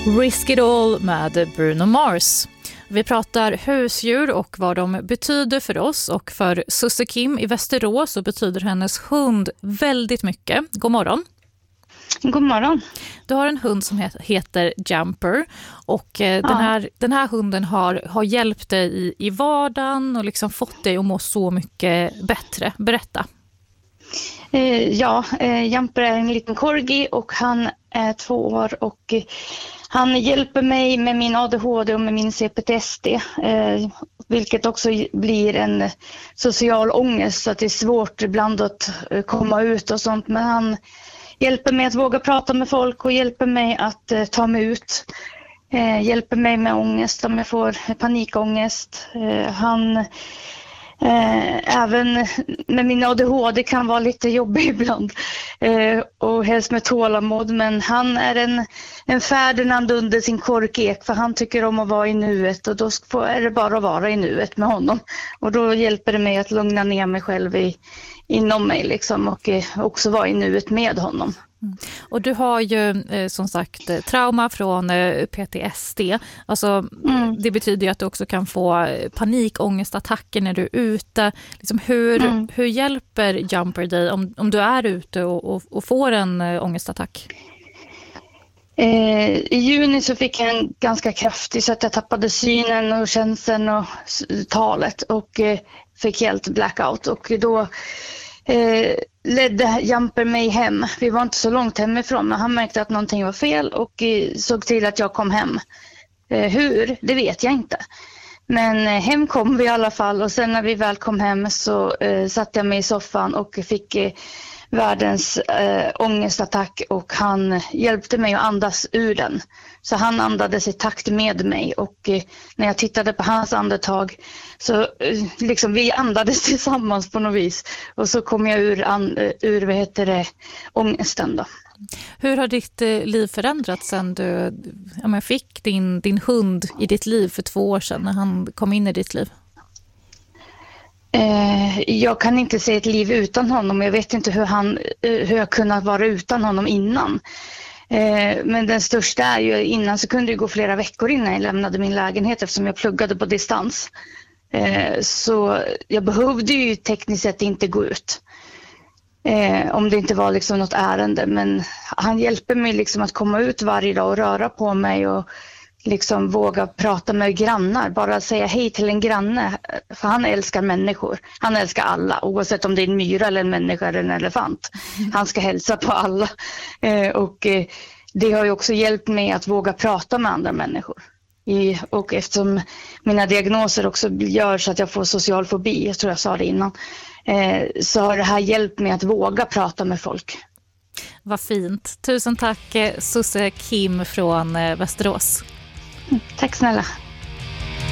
Risk It All med Bruno Mars. Vi pratar husdjur och vad de betyder för oss, och för Susse Kim i Västerås så betyder hennes hund väldigt mycket. God morgon. God morgon. Du har en hund som heter Jumper, och den här hunden har hjälpt dig i vardagen och liksom fått dig att må så mycket bättre. Berätta. Jumper är en liten corgi och han är 2 år och han hjälper mig med min ADHD och med min CPTSD, vilket också blir en social ångest, så att det är svårt ibland att komma ut och sånt. Men han hjälper mig att våga prata med folk och hjälper mig att ta mig ut. Hjälper mig med ångest om jag får panikångest. Han även med min ADHD kan vara lite jobbig ibland och helst med tålamod, men han är en Ferdinand under sin korkek, för han tycker om att vara i nuet, och då är det bara att vara i nuet med honom, och då hjälper det mig att lugna ner mig själv inom mig liksom, och också vara i nuet med honom. Och du har ju som sagt trauma från PTSD. Alltså, det betyder ju att du också kan få panikångestattacker när du är ute. Liksom hur hjälper Jumper dig om du är ute och får en ångestattack? I juni så fick jag en ganska kraftig, så att jag tappade synen och känseln och talet och fick helt blackout, och då ledde Jumper mig hem. Vi var inte så långt hemifrån, men han märkte att någonting var fel och såg till att jag kom hem. Hur? Det vet jag inte. Men hem kom vi i alla fall, och sen när vi väl kom hem så satte jag mig i soffan och fick världens ångestattack, och han hjälpte mig att andas ur den. Så han andades i takt med mig, och när jag tittade på hans andetag så liksom vi andades tillsammans på något vis, och så kom jag ur ångesten då. Hur har ditt liv förändrats sen du fick din hund i ditt liv för 2 år sedan, när han kom in i ditt liv? Jag kan inte se ett liv utan honom. Jag vet inte hur jag kunnat vara utan honom innan. Men den största är ju, innan så kunde det gå flera veckor innan jag lämnade min lägenhet, eftersom jag pluggade på distans. Så jag behövde ju tekniskt sett inte gå ut. Om det inte var liksom något ärende. Men han hjälper mig liksom att komma ut varje dag och röra på mig och liksom våga prata med grannar, bara säga hej till en granne, för han älskar människor. Han älskar alla, oavsett om det är en myra eller en människa eller en elefant. Han ska hälsa på alla. Och det har ju också hjälpt mig att våga prata med andra människor. Och eftersom mina diagnoser också gör så att jag får social fobi, jag tror jag sa det innan, så har det här hjälpt mig att våga prata med folk. Vad fint. Tusen tack Susse Kim från Västerås. Tack snälla.